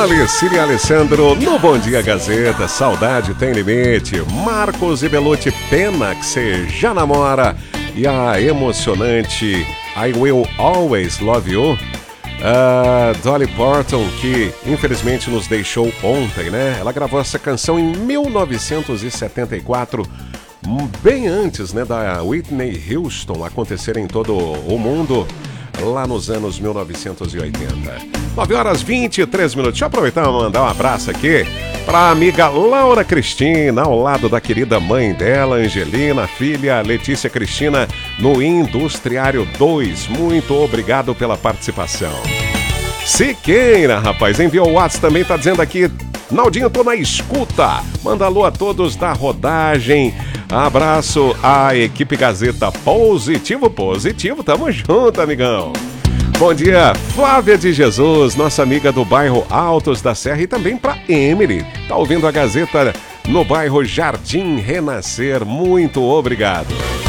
Valecília Alessandro no Bom Dia Gazeta, Saudade Tem Limite, Marcos e Belucci, Pena que Cê Já Namora, e a emocionante I Will Always Love You, Dolly Parton, que infelizmente nos deixou ontem, né? Ela gravou essa canção em 1974, bem antes, né, da Whitney Houston acontecer em todo o mundo, lá nos anos 1980. 9h23. Deixa eu aproveitar e mandar um abraço aqui para a amiga Laura Cristina, ao lado da querida mãe dela, Angelina, filha Letícia Cristina, no Industriário 2. Muito obrigado pela participação. Siqueira, rapaz, enviou o WhatsApp também, tá dizendo aqui: Naldinho, tô na escuta. Manda alô a todos da rodagem. Abraço à equipe Gazeta Positivo, tamo junto, amigão. Bom dia, Flávia de Jesus, nossa amiga do bairro Altos da Serra, e também para Emily, tá ouvindo a Gazeta no bairro Jardim Renascer, muito obrigado.